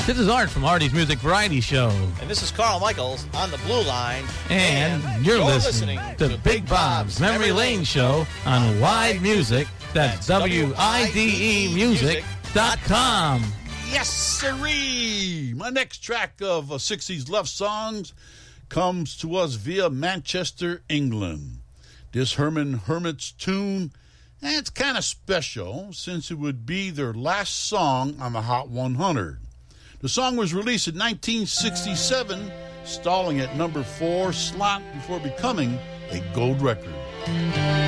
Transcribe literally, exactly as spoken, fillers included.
This is Art from Artie's Music Variety Show. And this is Carl Michaels on the Blue Line. And, and you're, you're listening, listening to Big Bob's Memory Lane Show on Wide Music. That's W I D E music dot com. Yes, sirree! My next track of uh, sixties love songs comes to us via Manchester, England. This Herman Hermits tune, and it's kind of special since it would be their last song on the Hot one hundred. The song was released in nineteen sixty-seven, stalling at number four slot before becoming a gold record.